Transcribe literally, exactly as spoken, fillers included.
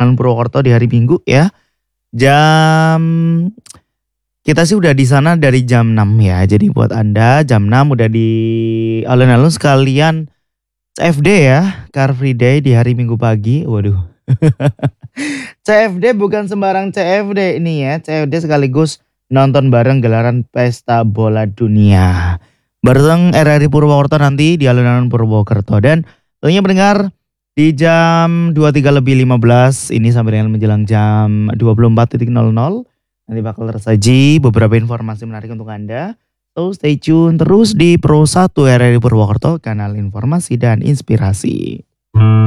alun-alun Purwokerto di hari Minggu ya. Jam kita sih udah di sana dari jam enam ya. Jadi buat Anda jam enam udah di alun-alun sekalian C F D ya, Car Free Day di hari Minggu pagi. Waduh. C F D bukan sembarang C F D ini ya. C F D sekaligus nonton bareng gelaran Pesta Bola Dunia. Bareng R R I Purwokerto nanti di alun-alun Purwokerto. Dan tentunya pendengar di jam dua puluh tiga lebih lima belas ini sampai dengan menjelang jam dua puluh empat nol nol nanti bakal tersaji beberapa informasi menarik untuk Anda. So stay tune terus di Pro satu R R I Purwokerto, kanal informasi dan inspirasi.